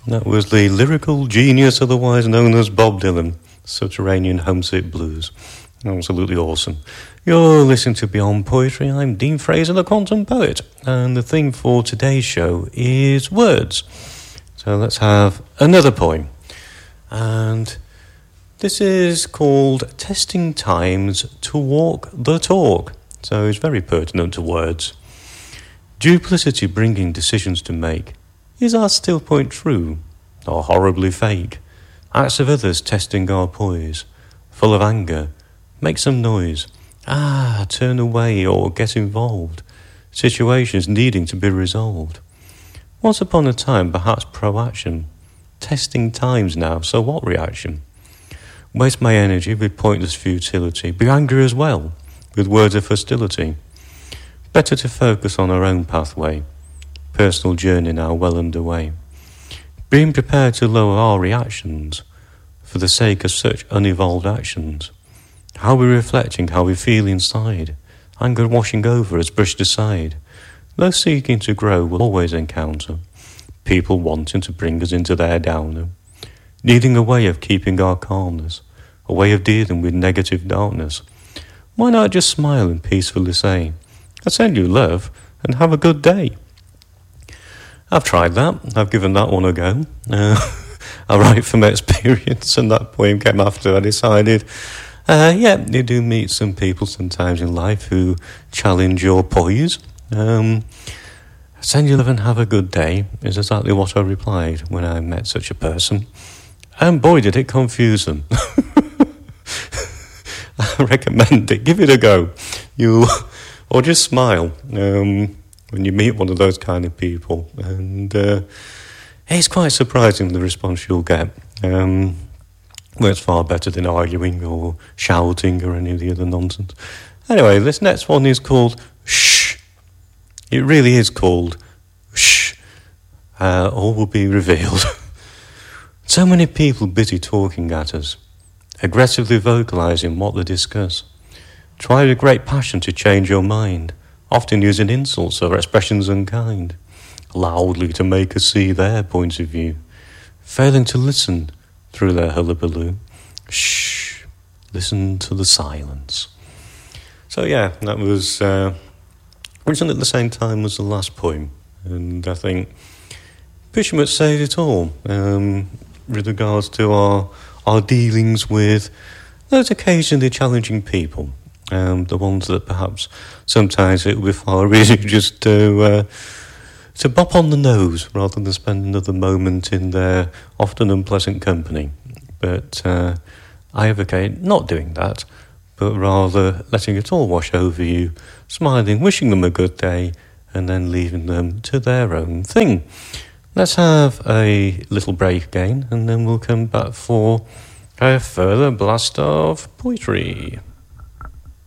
That was the lyrical genius, otherwise known as Bob Dylan, Subterranean Homesick Blues. Absolutely awesome. You're listening to Beyond Poetry. I'm Dean Fraser, the Quantum Poet, and the theme for today's show is words. So let's have another poem. And this is called Testing Times to Walk the Talk. So it's very pertinent to words. Duplicity bringing decisions to make. Is our still point true or horribly fake? Acts of others testing our poise. Full of anger. Make some noise. Turn away or get involved. Situations needing to be resolved. Once upon a time, perhaps proaction. Testing times now, so what reaction? Waste my energy with pointless futility. Be angry as well, with words of hostility. Better to focus on our own pathway. Personal journey now well underway. Being prepared to lower our reactions for the sake of such unevolved actions. How we're reflecting, how we feel inside. Anger washing over us, brushed aside. Those seeking to grow will always encounter people wanting to bring us into their downer. Needing a way of keeping our calmness. A way of dealing with negative darkness. Why not just smile and peacefully say, I send you love and have a good day. I've tried that. I've given that one a go. I write from experience, and that poem came after I decided, you do meet some people sometimes in life who challenge your poise. Send you love and have a good day is exactly what I replied when I met such a person. And boy, did it confuse them. I recommend it. Give it a go. Or just smile when you meet one of those kind of people. And it's quite surprising the response you'll get. Well, it's far better than arguing or shouting or any of the other nonsense. Anyway, this next one is called Shh. It really is called Shh. All will be revealed. So many people busy talking at us, aggressively vocalising what they discuss. Try with great passion to change your mind, often using insults or expressions unkind, loudly to make us see their point of view, failing to listen through their hullabaloo. Shh, listen to the silence. So yeah, that was written at the same time as the last poem, and I think pretty much said it all with regards to our dealings with those occasionally challenging people. The ones that perhaps sometimes it would be far easier just to bop on the nose rather than spend another moment in their often unpleasant company. But I advocate not doing that, but rather letting it all wash over you, smiling, wishing them a good day, and then leaving them to their own thing. Let's have a little break again, and then we'll come back for a further blast of poetry.